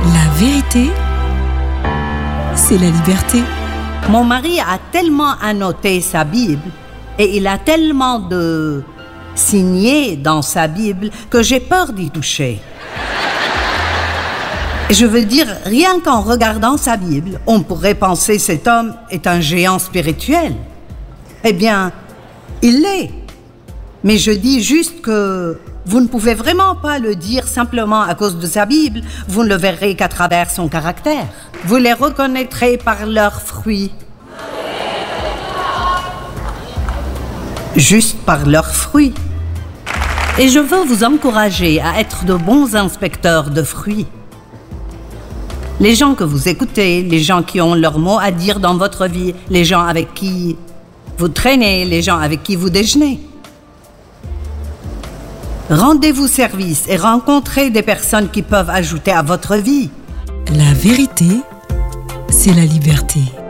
La vérité, c'est la liberté. Mon mari a tellement annoté sa Bible et il a tellement de signés dans sa Bible que j'ai peur d'y toucher. Je veux dire, rien qu'en regardant sa Bible, on pourrait penser cet homme est un géant spirituel. Eh bien, il l'est. Mais je dis juste que vous ne pouvez vraiment pas le dire simplement à cause de sa Bible. Vous ne le verrez qu'à travers son caractère. Vous les reconnaîtrez par leurs fruits. Juste par leurs fruits. Et je veux vous encourager à être de bons inspecteurs de fruits. Les gens que vous écoutez, les gens qui ont leur mot à dire dans votre vie, les gens avec qui vous traînez, les gens avec qui vous déjeunez. Rendez-vous service et rencontrez des personnes qui peuvent ajouter à votre vie. La vérité, c'est la liberté.